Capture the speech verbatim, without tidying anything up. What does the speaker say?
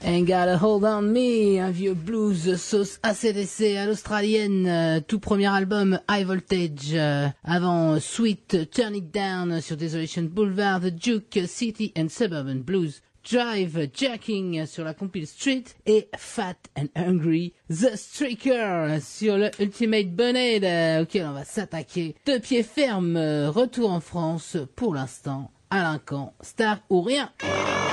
Ain't Got a Hold on Me, un vieux blues sauce A C D C à l'australienne, euh, tout premier album High Voltage, euh, avant Sweet Turn It Down sur Desolation Boulevard, The Duke City and Suburban Blues Drive Jacking sur la compile Street et Fat and Hungry The Streaker sur le Ultimate Bonnet euh, auquel on va s'attaquer de pied ferme. euh, Retour en France pour l'instant, Alain Camp, star ou rien.